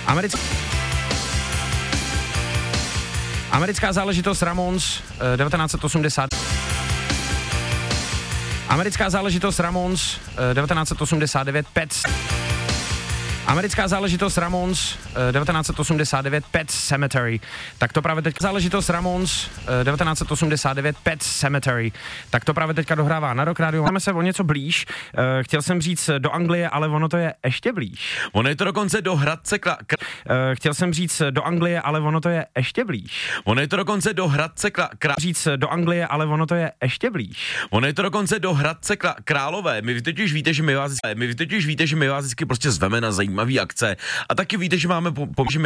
Americká záležitost Ramones 1980. Americká záležitost Ramones 1989 Pet. Americká záležitost Ramones 1989 Pet Cemetery. Tak to právě teď záležitost Ramones 1989 Pet Cemetery. Tak to právě teďka dohrává na Rock Radio. Máme se o něco blíž. Chtěl jsem říct do Anglie, ale ono to je ještě blíž. Ono je to dokonce do Hradce Chtěl jsem říct do Anglie, ale ono to je ještě blíž. Ono je to dokonce do Hradce Říct do Anglie, ale ono to je ještě blíž. Ono je to dokonce do Hradce Králové. My totiž víte, že my vás vždycky prostě zveme na zajímavý akce. A taky víte, že máme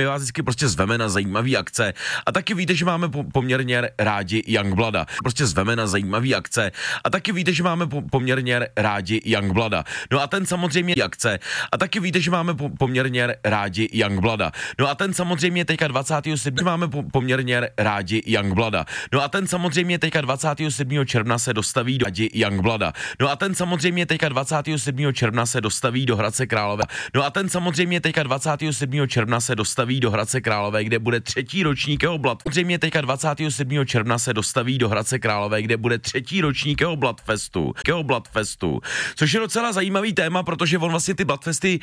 A taky víte, že máme poměrně rádi Youngblooda. Prostě zveme na zajímavý akce. A taky víte, že máme poměrně rádi Youngblooda. No a ten samozřejmě akce. A taky víte, že máme poměrně rádi Youngblood. No a ten samozřejmě teďka 27. máme poměrně rádi Youngblood. No a ten samozřejmě teďka 27. června se dostaví do Youngblood. No a ten samozřejmě teďka 27. června se dostaví do Hradce Králové. No a ten samozřejmě teďka 27. června se dostaví do Hradce Králové, kde bude třetí ročník jeho Samozřejmě teďka 27. června se dostaví do Hradce Králové, kde bude třetí ročník jeho Bloodfestu. Což je docela zajímavý téma, protože on vlastně ty Bloodfesty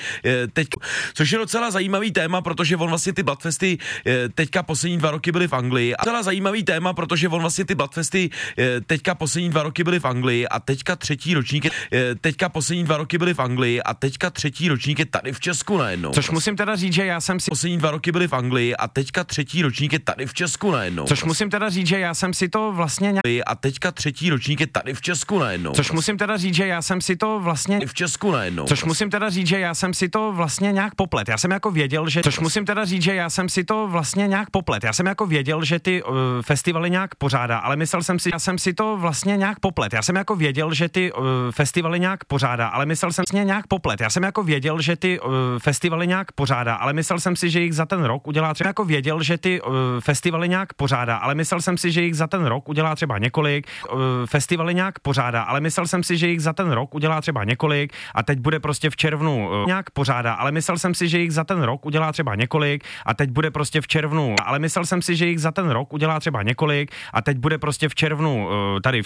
teďka poslední 2 roky byly v Anglii. A docela zajímavý téma, protože on vlastně ty Bloodfesty teďka poslední 2 roky byly v Anglii a teďka třetí ročník teďka poslední 2 roky byly v Anglii a teďka třetí ročník je tady v Česku najednou. Což musím teda říct, že já jsem si poslední 2 roky byly v Anglii a teďka třetí ročník je tady v Česku najednou. Což musím teda říct, že já jsem si to vlastně a teďka třetí ročník je tady v Česku najednou. Což musím teda říct, že já jsem si to vlastně v Česku najednou. Což musím teda říct, že já jsem si to vlastně nějak poplet. Já jsem jako věděl, že což musím teda říct, že já jsem si to vlastně nějak poplet. Já jsem jako věděl, že ty festivaly nějak pořádá, ale myslel jsem si, já jsem si to vlastně nějak poplet. Já jsem jako věděl, že ty festivaly nějak pořádá, ale myslel jsem si nějak poplet. Já jsem jako věděl, že ty festivaly nějak pořádá, ale myslel jsem si, že jich za ten rok udělá třeba jako věděl, že ty festivaly nějak pořádá, ale myslel jsem si, že jich za ten rok udělá třeba několik. Festivaly nějak pořádá, ale myslel jsem si, že jich za ten rok udělá třeba několik a teď bude prostě v červnu nějak pořádá, ale myslel jsem si, že jich za ten rok udělá třeba několik a teď bude prostě v červnu, ale myslel jsem si, že jich za ten rok udělá třeba několik a teď bude prostě v červnu tady